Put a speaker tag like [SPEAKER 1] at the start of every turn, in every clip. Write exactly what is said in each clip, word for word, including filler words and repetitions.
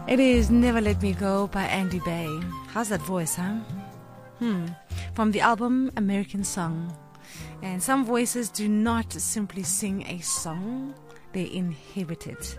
[SPEAKER 1] It is Never Let Me Go by Andy Bay. How's that voice, huh? Hmm. From the album American Song. And some voices do not simply sing a song, they inhabit it.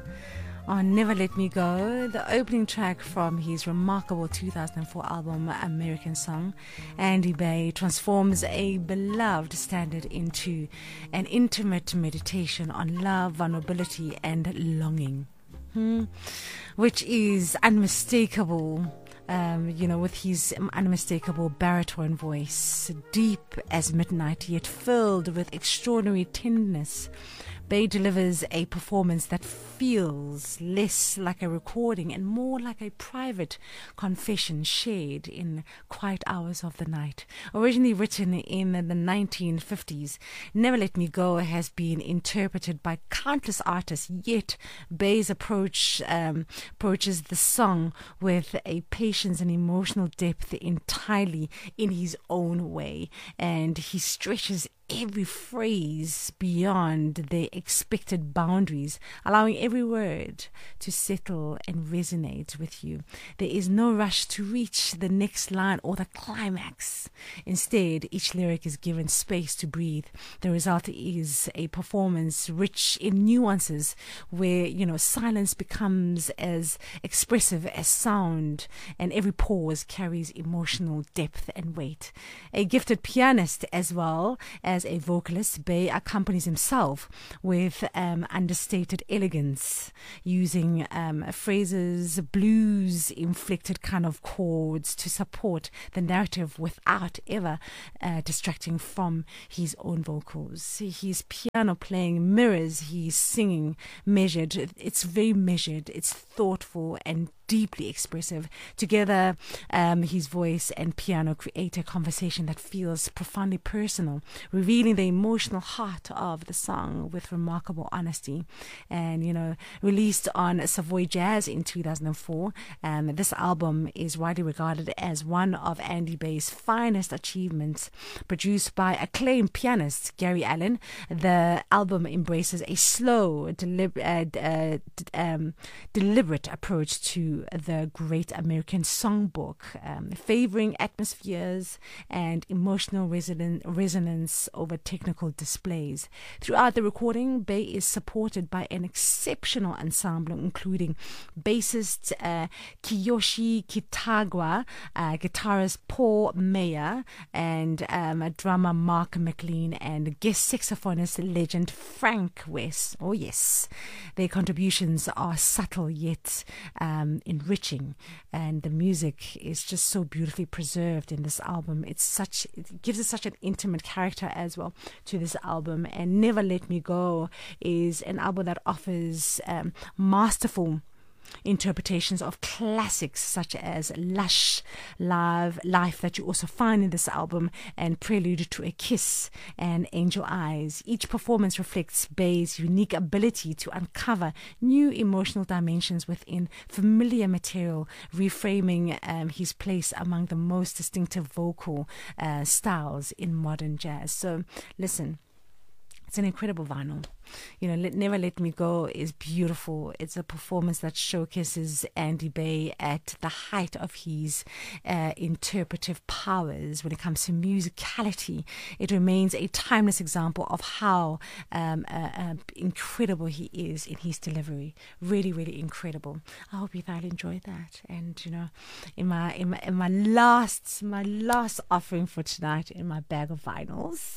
[SPEAKER 1] On Never Let Me Go, the opening track from his remarkable two thousand four album American Song, Andy Bay transforms a beloved standard into an intimate meditation on love, vulnerability, and longing. Hmm. Which is unmistakable, um, you know, with his unmistakable baritone voice, deep as midnight, yet filled with extraordinary tenderness. Bay delivers a performance that feels less like a recording and more like a private confession shared in quiet hours of the night. Originally written in the nineteen fifties, Never Let Me Go has been interpreted by countless artists, yet Bay's approach um, approaches the song with a patience and emotional depth entirely in his own way, and he stretches every phrase beyond their expected boundaries, allowing every word to settle and resonate with you. There is no rush to reach the next line or the climax. Instead, each lyric is given space to breathe. The result is a performance rich in nuances where, you know, silence becomes as expressive as sound, and every pause carries emotional depth and weight. A gifted pianist as well as As a vocalist, Bay accompanies himself with um, understated elegance, using um, phrases, blues-inflected kind of chords to support the narrative without ever uh, distracting from his own vocals. His piano playing mirrors his singing measured. It's very measured, it's thoughtful and deeply expressive. Together, um, his voice and piano create a conversation that feels profoundly personal, revealing the emotional heart of the song with remarkable honesty. And, you know, released on Savoy Jazz in two thousand four, um, this album is widely regarded as one of Andy Bay's finest achievements. Produced by acclaimed pianist Gary Allan, the album embraces a slow, delib- uh, d- uh, d- um, deliberate approach to the Great American Songbook, um, favoring atmospheres and emotional reson- resonance over technical displays. Throughout the recording, Bay is supported by an exceptional ensemble, including bassist uh, Kiyoshi Kitagawa, uh, guitarist Paul Mayer, and um, drummer Mark McLean, and guest saxophonist legend Frank West. Oh yes, their contributions are subtle yet um, enriching, and the music is just so beautifully preserved in this album. It's such, it gives us such an intimate character as well to this album. And Never Let Me Go is an album that offers um, masterful interpretations of classics such as Lush, Live, Life, that you also find in this album, and Prelude to a Kiss and Angel Eyes. Each performance reflects Bay's unique ability to uncover new emotional dimensions within familiar material, reframing um, his place among the most distinctive vocal uh, styles in modern jazz. So listen, it's an incredible vinyl. You know, let, Never Let Me Go is beautiful. It's a performance that showcases Andy Bay at the height of his uh, interpretive powers when it comes to musicality. It remains a timeless example of how um, uh, uh, incredible he is in his delivery. Really, really incredible. I hope you thoroughly enjoyed that. And, you know, in my in my, in my last my last offering for tonight in my bag of vinyls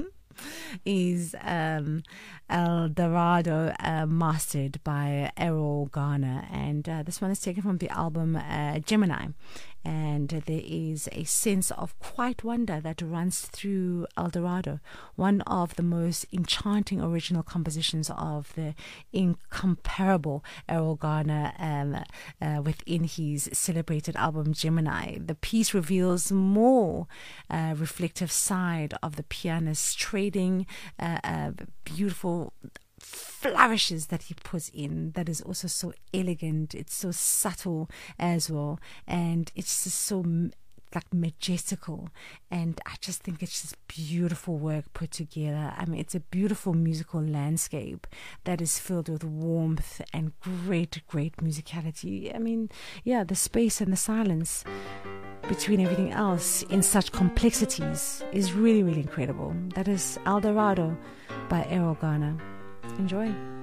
[SPEAKER 1] is um, El Dorado, uh, mastered by Errol Garner, and uh, this one is taken from the album uh, Gemini. And there is a sense of quiet wonder that runs through El Dorado, one of the most enchanting original compositions of the incomparable Errol Garner um, uh, within his celebrated album Gemini. The piece reveals more uh, reflective side of the pianist, trading uh, uh, beautiful flourishes that he puts in, that is also so elegant. It's so subtle as well, and it's just so like majestical, and I just think it's just beautiful work put together. I mean, it's a beautiful musical landscape that is filled with warmth and great, great musicality. I mean, yeah, the space and the silence between everything else in such complexities is really, really incredible. That is El Dorado by Errol Garner. Enjoy.